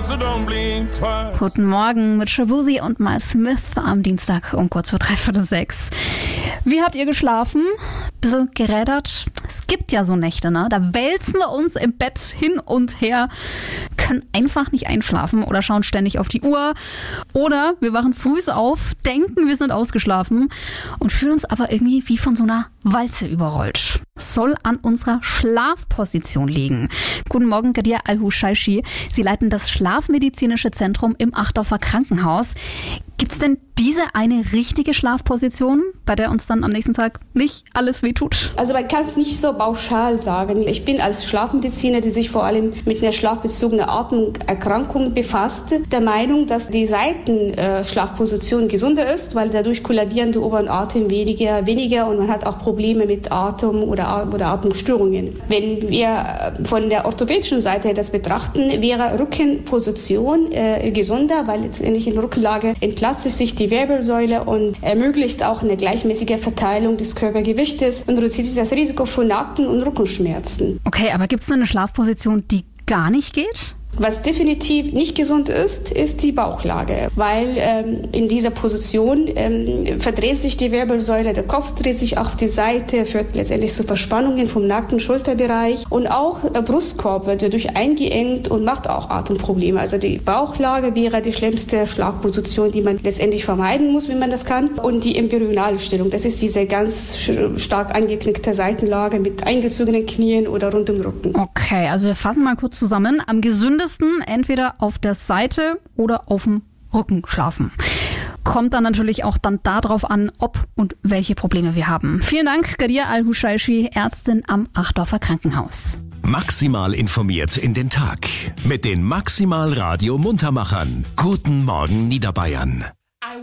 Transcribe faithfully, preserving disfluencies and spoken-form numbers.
so don't blink twice. Guten Morgen mit Shabuzi und Miles Smith am Dienstag um kurz vor dreiviertel sechs. Wie habt ihr geschlafen? Bisschen gerädert? Es gibt ja so Nächte, ne? Da wälzen wir uns im Bett hin und her, können einfach nicht einschlafen oder schauen ständig auf die Uhr. Oder wir wachen früh auf, denken, wir sind ausgeschlafen und fühlen uns aber irgendwie wie von so einer Walze überrollt. Soll an unserer Schlafposition liegen. Guten Morgen, Gadir Al-Hushaishi. Sie leiten das Schlafmedizinische Zentrum im Achdorfer Krankenhaus. Gibt es denn diese eine richtige Schlafposition, bei der uns dann am nächsten Tag nicht alles wehtut? Also man kann es nicht so pauschal sagen. Ich bin als Schlafmediziner, die sich vor allem mit einer schlafbezogenen Atemerkrankung befasst, der Meinung, dass die Seitenschlafposition gesunder ist, weil dadurch kollabieren die oberen Atem weniger, weniger und man hat auch Probleme mit Atem oder, oder Atemstörungen. Wenn wir von der orthopädischen Seite das betrachten, wäre Rückenposition äh, gesunder, weil letztendlich in Rückenlage entlastet sich die Wirbelsäule und ermöglicht auch eine gleichmäßige Verteilung des Körpergewichtes und reduziert das Risiko von Nacken- und Rückenschmerzen. Okay, aber gibt es eine Schlafposition, die gar nicht geht? Was definitiv nicht gesund ist, ist die Bauchlage, weil ähm, in dieser Position ähm, verdreht sich die Wirbelsäule, der Kopf dreht sich auf die Seite, führt letztendlich zu Verspannungen vom Nacken-Schulterbereich und auch der Brustkorb wird dadurch eingeengt und macht auch Atemprobleme. Also die Bauchlage wäre die schlimmste Schlafposition, die man letztendlich vermeiden muss, wenn man das kann. Und die Embryonalstellung, das ist diese ganz stark angeknickte Seitenlage mit eingezogenen Knien oder rundem Rücken. Okay, also wir fassen mal kurz zusammen. Am gesündesten entweder auf der Seite oder auf dem Rücken schlafen. Kommt dann natürlich auch dann darauf an, ob und welche Probleme wir haben. Vielen Dank, Gadir Al-Hushaishi, Ärztin am Achdorfer Krankenhaus. Maximal informiert in den Tag mit den Maximal Radio Muntermachern. Guten Morgen Niederbayern.